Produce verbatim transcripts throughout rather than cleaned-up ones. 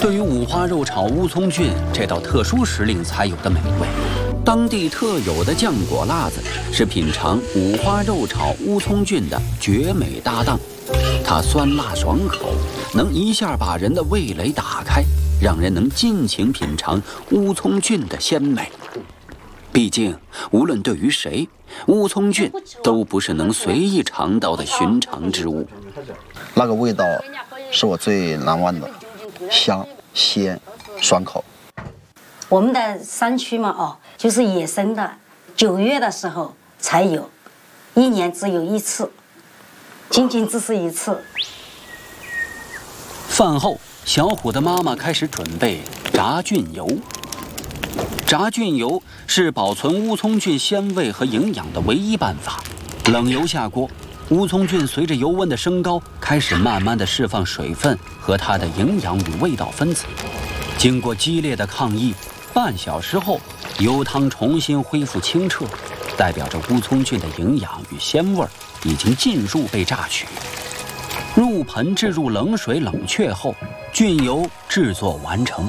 对于五花肉炒乌葱菌这道特殊时令才有的美味，当地特有的酱果辣子是品尝五花肉炒乌葱菌的绝美搭档。它酸辣爽口，能一下把人的味蕾打开，让人能尽情品尝乌葱菌的鲜美。毕竟，无论对于谁，乌葱菌都不是能随意尝到的寻常之物。 那个味道是我最难忘的，香、鲜、爽口。 我们的山区嘛，哦，就是野生的，九月的时候才有，一年只有一次，仅仅只是一次。 饭后，小虎的妈妈开始准备炸菌油。炸菌油是保存乌葱菌鲜味和营养的唯一办法。冷油下锅，乌葱菌随着油温的升高，开始慢慢的释放水分和它的营养与味道分子。经过激烈的抗议，半小时后，油汤重新恢复清澈，代表着乌葱菌的营养与鲜味已经尽数被榨取。入盆置入冷水冷却后，菌油制作完成。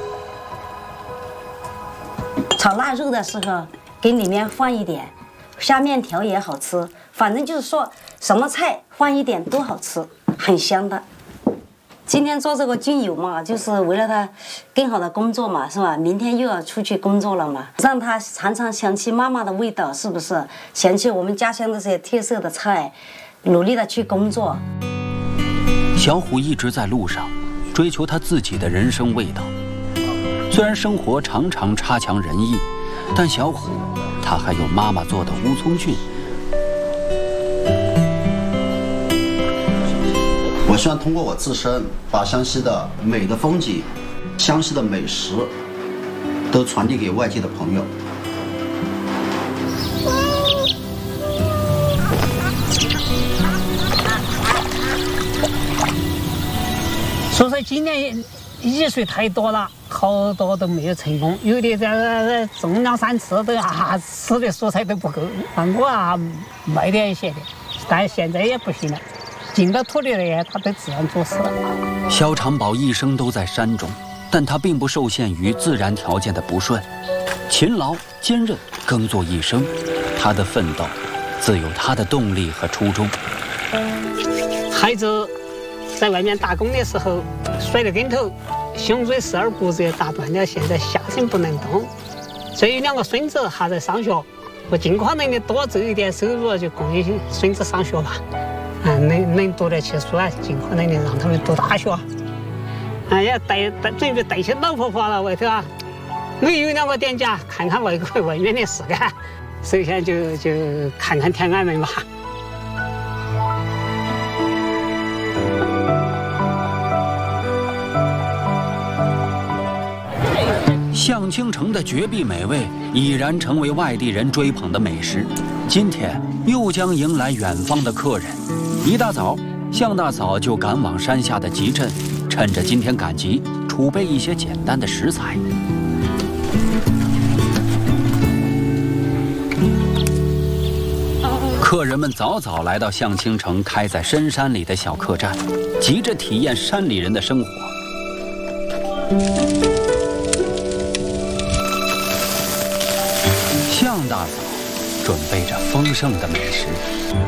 炒腊肉的时候，给里面放一点，下面条也好吃。反正就是说，什么菜放一点都好吃，很香的。今天做这个菌油嘛，就是为了他更好的工作嘛，是吧？明天又要出去工作了嘛，让他常常想起妈妈的味道，是不是？想起我们家乡的这些特色的菜，努力的去工作。 小虎一直在路上，追求他自己的人生味道。虽然生活常常差强人意，但小虎他还有妈妈做的乌葱菌。 我希望通过我自身，把湘西的美的风景、湘西的美食，都传递给外界的朋友。 所以说今年雨水太多了，好多都没有成功，有的在种两三次都啊吃的蔬菜都不够，我啊卖点一些的，但现在也不行了，进到土里的它都自然作死了。 肖长宝一生都在山中，但他并不受限于自然条件的不顺，勤劳坚韧，耕作一生，他的奋斗自有他的动力和初衷。 孩子在外面打工的时候摔了跟头，胸椎十二骨折打断了，现在下身不能动。所以两个孙子还在上学，我尽可能的多挣一点收入，就供应孙子上学吧。啊，能能读得起书啊，尽可能的让他们读大学。哎呀，带带准备带些老婆婆了外头啊，没有两个点假，看看外国外面的事干，首先就就看看天安门吧。 象青城的绝壁美味已然成为外地人追捧的美食，今天又将迎来远方的客人。一大早，向大嫂就赶往山下的集镇，趁着今天赶集，储备一些简单的食材。客人们早早来到象青城开在深山里的小客栈，急着体验山里人的生活。向大嫂准备着丰盛的美食。